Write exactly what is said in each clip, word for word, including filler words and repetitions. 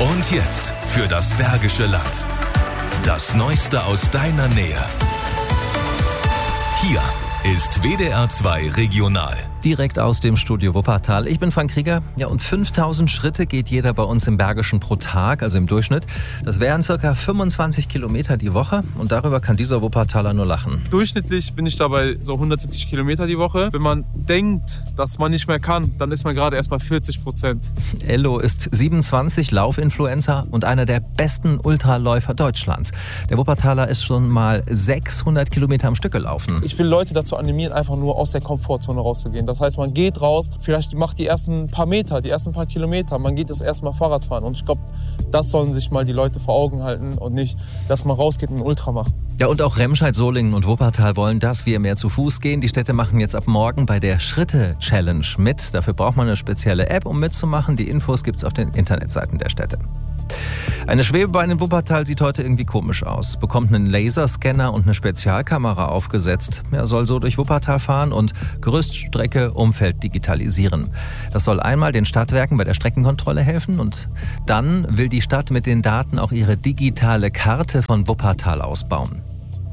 Und jetzt für das Bergische Land. Das Neueste aus deiner Nähe. Hier ist W D R zwei Regional. Direkt aus dem Studio Wuppertal. Ich bin Frank Krieger. Ja, und fünftausend Schritte geht jeder bei uns im Bergischen pro Tag, also im Durchschnitt. Das wären circa fünfundzwanzig Kilometer die Woche und darüber kann dieser Wuppertaler nur lachen. Durchschnittlich bin ich dabei so hundertsiebzig Kilometer die Woche. Wenn man denkt, dass man nicht mehr kann, dann ist man gerade erst bei vierzig Prozent. Ello ist siebenundzwanzig, Laufinfluencer und einer der besten Ultraläufer Deutschlands. Der Wuppertaler ist schon mal sechshundert Kilometer am Stück gelaufen. Ich will Leute dazu animieren, einfach nur aus der Komfortzone rauszugehen. Das heißt, man geht raus, vielleicht macht die ersten paar Meter, die ersten paar Kilometer, man geht das erste Mal Fahrrad fahren. Und ich glaube, das sollen sich mal die Leute vor Augen halten und nicht, dass man rausgeht und ein Ultra macht. Ja, und auch Remscheid, Solingen und Wuppertal wollen, dass wir mehr zu Fuß gehen. Die Städte machen jetzt ab morgen bei der Schritte-Challenge mit. Dafür braucht man eine spezielle App, um mitzumachen. Die Infos gibt's auf den Internetseiten der Städte. Eine Schwebebahn in Wuppertal sieht heute irgendwie komisch aus. Bekommt einen Laserscanner und eine Spezialkamera aufgesetzt. Er soll so durch Wuppertal fahren und Gerüststrecke, Umfeld digitalisieren. Das soll einmal den Stadtwerken bei der Streckenkontrolle helfen und dann will die Stadt mit den Daten auch ihre digitale Karte von Wuppertal ausbauen.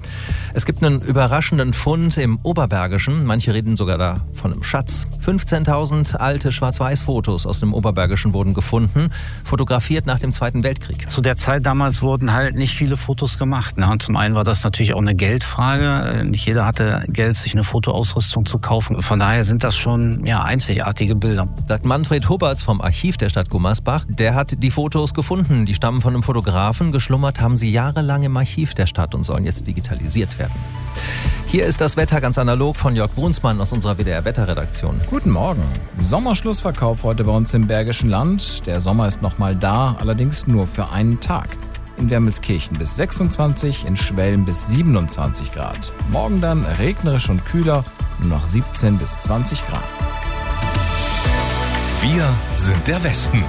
Es gibt einen überraschenden Fund im Oberbergischen. Manche reden sogar da von einem Schatz. fünfzehntausend alte Schwarz-Weiß-Fotos aus dem Oberbergischen wurden gefunden, fotografiert nach dem Zweiten Weltkrieg. Zu der Zeit damals wurden halt nicht viele Fotos gemacht. Und zum einen war das natürlich auch eine Geldfrage. Nicht jeder hatte Geld, sich eine Fotoausrüstung zu kaufen. Von daher sind das schon ja, einzigartige Bilder. Sagt Manfred Huberts vom Archiv der Stadt Gummersbach. Der hat die Fotos gefunden. Die stammen von einem Fotografen. Geschlummert haben sie jahrelang im Archiv der Stadt und sollen jetzt digitalisiert werden. Hier ist das Wetter ganz analog von Jörg Brunsmann aus unserer W D R-Wetterredaktion. Guten Morgen. Sommerschlussverkauf heute bei uns im Bergischen Land. Der Sommer ist noch mal da, allerdings nur für einen Tag. In Wermelskirchen bis sechsundzwanzig, in Schwelm bis siebenundzwanzig Grad. Morgen dann regnerisch und kühler, nur noch siebzehn bis zwanzig Grad. Wir sind der Westen.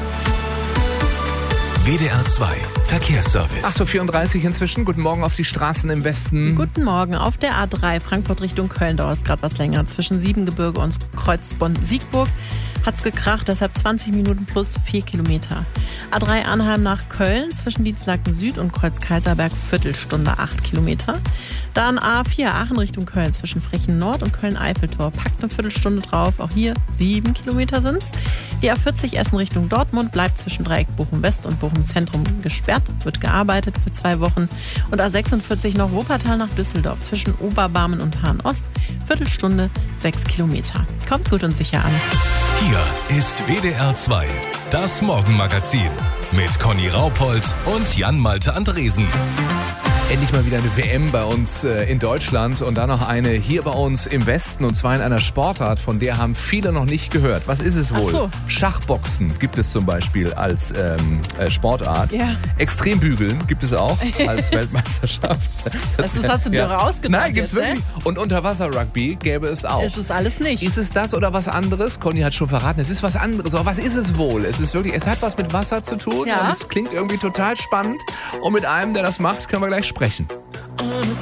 W D R zwei Verkehrsservice. acht Uhr vierunddreißig inzwischen. Guten Morgen auf die Straßen im Westen. Guten Morgen. Auf der A drei Frankfurt Richtung Köln dauert es gerade was länger. Zwischen Siebengebirge und Kreuzbonn-Siegburg hat es gekracht, deshalb zwanzig Minuten plus vier Kilometer. A drei Arnheim nach Köln zwischen Dienstlaken Süd und Kreuz-Kaiserberg Viertelstunde acht Kilometer. Dann A vier Aachen Richtung Köln zwischen Frechen Nord und Köln-Eiffeltor packt eine Viertelstunde drauf. Auch hier sieben Kilometer sind's. Die A vierzig Essen Richtung Dortmund bleibt zwischen Dreieck Bochum-West und Bochum-Zentrum gesperrt. Wird gearbeitet für zwei Wochen. Und A sechsundvierzig noch Wuppertal nach Düsseldorf zwischen Oberbarmen und Hahn-Ost. Viertelstunde, sechs Kilometer. Kommt gut und sicher an. Hier ist W D R zwei, das Morgenmagazin mit Conny Raupold und Jan-Malte Andresen. Endlich mal wieder eine W M bei uns äh, in Deutschland und dann noch eine hier bei uns im Westen und zwar in einer Sportart, von der haben viele noch nicht gehört. Was ist es wohl? Ach so. Schachboxen gibt es zum Beispiel als ähm, äh, Sportart. Ja. Extrembügeln gibt es auch als Weltmeisterschaft. Das, das hast du dir auch ausgedacht. Nein, gibt's jetzt, wirklich. Ne? Und Unterwasser-Rugby gäbe es auch. Ist es alles nicht. Ist es das oder was anderes? Conny hat schon verraten, es ist was anderes. Aber was ist es wohl? Es ist wirklich, es hat was mit Wasser zu tun Ja. und es klingt irgendwie total spannend. Und mit einem, der das macht, können wir gleich sprechen.